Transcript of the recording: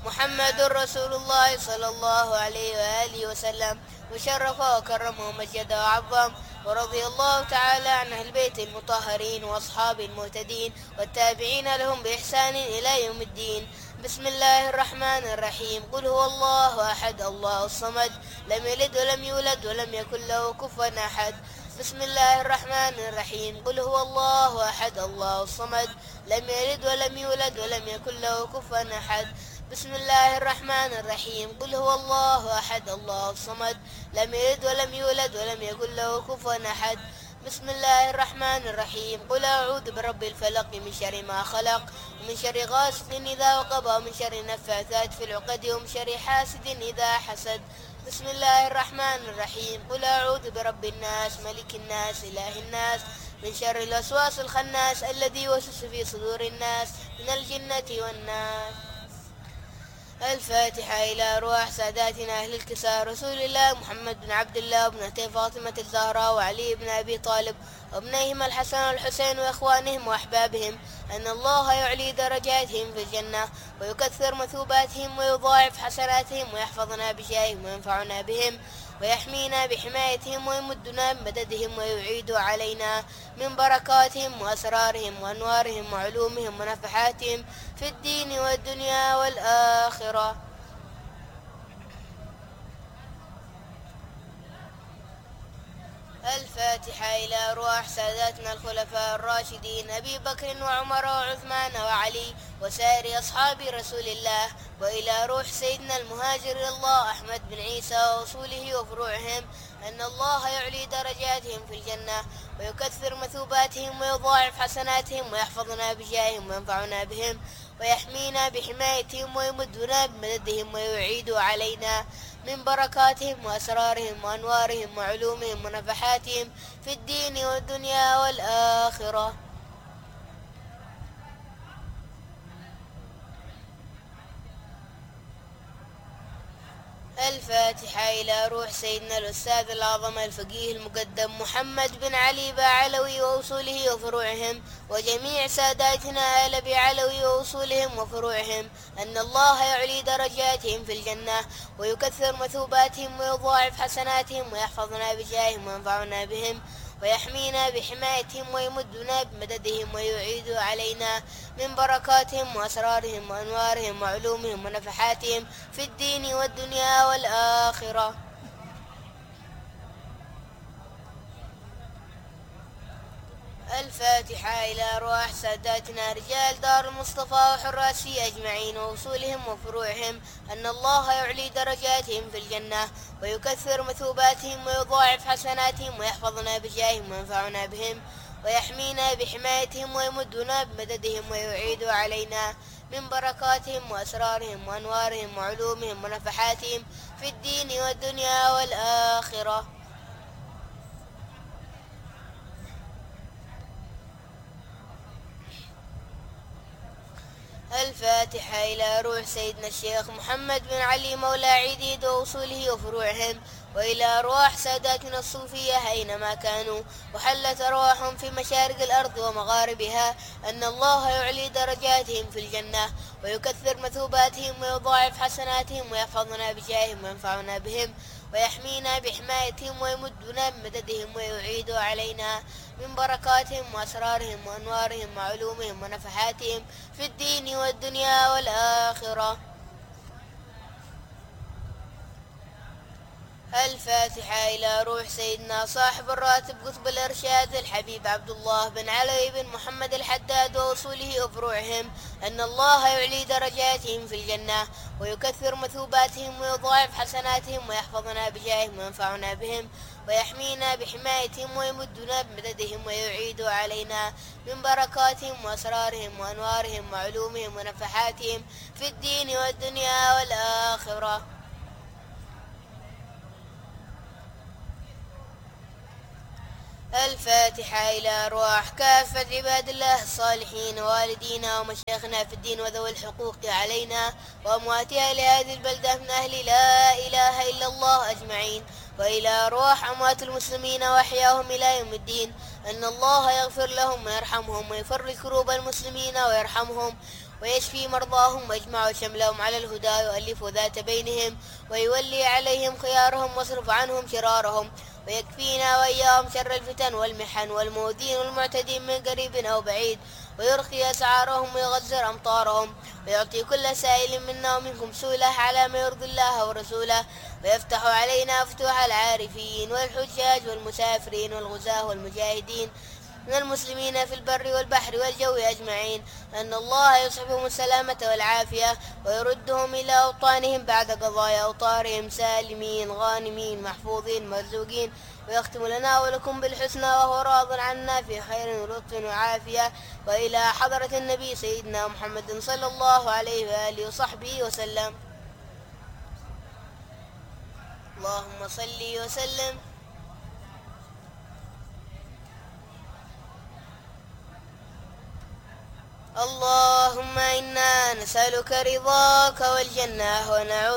محمد رسول الله صلى الله عليه وآله وسلم، وشرف وكرم ومجد وعظم. ورضي الله تعالى عن أهل البيت المطهرين وأصحاب المهتدين والتابعين لهم بإحسان إلى يوم الدين. بسم الله الرحمن الرحيم. قل هو الله أحد الله الصمد، لم يلد ولم يولد ولم يكن له كفوا أحد. بسم الله الرحمن الرحيم. قل هو الله أحد الله الصمد، لم يلد ولم يولد ولم يكن له كفوا أحد. بسم الله الرحمن الرحيم. قل هو الله أحد الله الصمد، لم يلد ولم يولد ولم يكن له كفوا أحد. بسم الله الرحمن الرحيم. قل أعوذ برب الفلق من شر ما خلق، ومن شر غاسق إذا وقب، ومن شر النفاثات في العقد، ومن شر حاسد إذا حسد. بسم الله الرحمن الرحيم. قل أعوذ برب الناس ملك الناس إله الناس، من شر الوسواس الخناس الذي يوسوس في صدور الناس من الجنة والناس. الفاتحة إلى أرواح ساداتنا أهل الكساء رسول الله محمد بن عبد الله وابنته فاطمة الزهراء وعلي بن أبي طالب وابنيهما الحسن والحسين وإخوانهم وأحبابهم، أن الله يعلي درجاتهم في الجنة ويكثر مثوباتهم ويضاعف حسناتهم ويحفظنا بجاههم وينفعنا بهم ويحمينا بحمايتهم ويمدنا بمددهم ويعيد علينا من بركاتهم وأسرارهم وأنوارهم وعلومهم ونفحاتهم في الدين والدنيا والآخرة. الفاتحة إلى أرواح ساداتنا الخلفاء الراشدين أبي بكر وعمر وعثمان وعلي وسائر أصحاب رسول الله، وإلى روح سيدنا المهاجر إلى الله أحمد بن عيسى وأصوله وفروعهم، أن الله يعلي درجاتهم في الجنة ويكثر مثوباتهم ويضاعف حسناتهم ويحفظنا بجاههم وينفعنا بهم ويحمينا بحمايتهم ويمدنا بمددهم ويعيد علينا من بركاتهم وأسرارهم وأنوارهم وعلومهم ونفحاتهم في الدين والدنيا والآخرة. الفاتحة إلى روح سيدنا الأستاذ الأعظم الفقيه المقدم محمد بن علي بعلوي وأصوله وفروعهم، وجميع ساداتنا آل بعلوي وأصولهم وفروعهم، أن الله يعلي درجاتهم في الجنة ويكثر مثوباتهم ويضاعف حسناتهم ويحفظنا بجاههم وينفعنا بهم ويحمينا بحمايتهم ويمدنا بمددهم ويعيد علينا من بركاتهم وأسرارهم وأنوارهم وعلومهم ونفحاتهم في الدين والدنيا والآخرة. الفاتحة إلى أرواح ساداتنا رجال دار المصطفى وحراسي أجمعين ووصولهم وفروعهم، أن الله يعلي درجاتهم في الجنة ويكثر مثوباتهم ويضاعف حسناتهم ويحفظنا بجاههم وينفعنا بهم ويحمينا بحمايتهم ويمدنا بمددهم ويعيد علينا من بركاتهم وأسرارهم وأنوارهم وعلومهم ونفحاتهم في الدين والدنيا والآخرة. الفاتحة إلى روح سيدنا الشيخ محمد بن علي مولى عيديد وأصوله وفروعهم، وإلى أرواح ساداتنا الصوفية أينما كانوا وحلت أرواحهم في مشارق الأرض ومغاربها، أن الله يعلي درجاتهم في الجنة ويكثر مثوباتهم ويضاعف حسناتهم ويحفظنا بجاههم وينفعنا بهم ويحمينا بحمايتهم ويمدنا بمددهم ويعيد علينا من بركاتهم وأسرارهم وأنوارهم وعلومهم ونفحاتهم في الدين والدنيا والآخرة. الفاتحة إلى روح سيدنا صاحب الراتب قطب الإرشاد الحبيب عبد الله بن علوي بن محمد الحداد وأصوله وفروعهم، أن الله يعلي درجاتهم في الجنة ويكثر مثوباتهم ويضاعف حسناتهم ويحفظنا بجاههم وينفعنا بهم ويحمينا بحمايتهم ويمدنا بمددهم ويعيد علينا من بركاتهم وأسرارهم وأنوارهم وعلومهم ونفحاتهم في الدين والدنيا والآخرة. الفاتحة إلى أرواح كافة عباد الله الصالحين ووالدينا ومشايخنا في الدين وذوي الحقوق علينا وأموات أهل هذه البلدة من أهل لا إله إلا الله أجمعين، وإلى أرواح أموات المسلمين وأحياهم إلى يوم الدين، أن الله يغفر لهم ويرحمهم ويفرج كروب المسلمين ويرحمهم ويشفي مرضاهم ويجمع شملهم على الهدى ويؤلف ذات بينهم ويولي عليهم خيارهم ويصرف عنهم شرارهم ويكفينا وإياهم شر الفتن والمحن والمؤذين والمعتدين من قريب أو بعيد ويرخي أسعارهم ويغزر أمطارهم ويعطي كل سائل منا ومنكم سؤله على ما يرضي الله ورسوله ويفتح علينا فتوح العارفين والحجاج والمسافرين والغزاة والمجاهدين من المسلمين في البر والبحر والجو أجمعين أن الله يصحبهم السلامة والعافية ويردهم إلى أوطانهم بعد قضاء أوطارهم سالمين غانمين محفوظين مرزوقين ويختم لنا ولكم بالحسنى وهو راض عنا في خير ولطف وعافية وإلى حضرة النبي سيدنا محمد صلى الله عليه وآله وصحبه وسلم. اللهم صل وسلم. اللهم إنا نسألك رضاك والجنة ونعوذ